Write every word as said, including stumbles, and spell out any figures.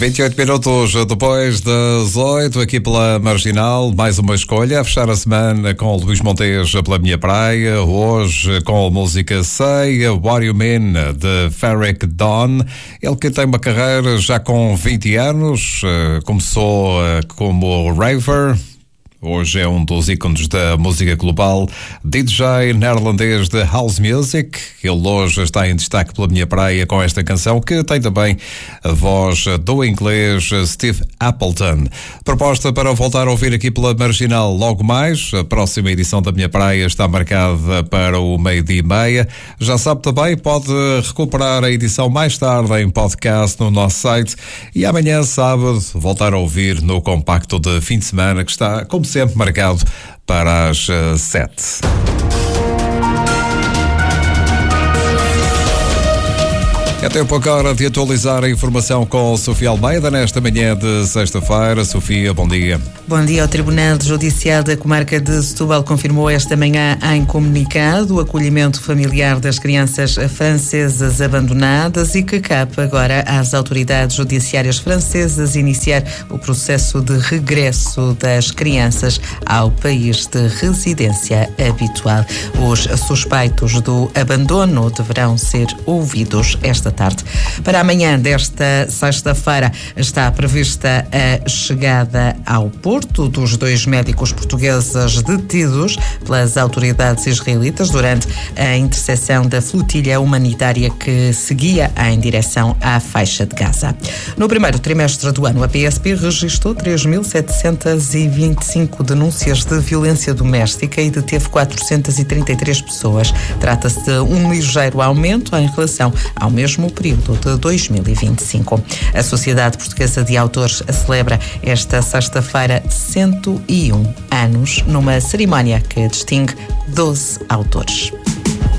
vinte e oito minutos depois das oito, aqui pela Marginal, mais uma escolha, a fechar a semana com Luís Montes pela minha praia, hoje com a música Say What You Mean, de Ferric Dawn. Ele que tem uma carreira já com vinte anos, começou como raver, hoje é um dos ícones da música global, D J neerlandês de House Music. Ele hoje está em destaque pela minha praia com esta canção, que tem também a voz do inglês Steve Appleton. Proposta para voltar a ouvir aqui pela Marginal logo mais. A próxima edição da minha praia está marcada para o meio-dia e meia. Já sabe também, pode recuperar a edição mais tarde em podcast no nosso site. E amanhã, sábado, voltar a ouvir no compacto de fim de semana, que está, como sempre, marcado para as uh, sete. É tempo agora de atualizar a informação com Sofia Almeida nesta manhã de sexta-feira. Sofia, bom dia. Bom dia. O Tribunal Judicial da Comarca de Setúbal confirmou esta manhã em comunicado o acolhimento familiar das crianças francesas abandonadas e que cabe agora às autoridades judiciárias francesas iniciar o processo de regresso das crianças ao país de residência habitual. Os suspeitos do abandono deverão ser ouvidos esta tarde. Para amanhã desta sexta-feira está prevista a chegada ao Porto dos dois médicos portugueses detidos pelas autoridades israelitas durante a interseção da flotilha humanitária que seguia em direção à faixa de Gaza. No primeiro trimestre do ano, a P S P registrou três mil setecentas e vinte e cinco denúncias de violência doméstica e deteve quatrocentas e trinta e três pessoas. Trata-se de um ligeiro aumento em relação ao mesmo período de dois mil e vinte e cinco. A Sociedade Portuguesa de Autores celebra esta sexta-feira cento e um anos numa cerimónia que distingue doze autores.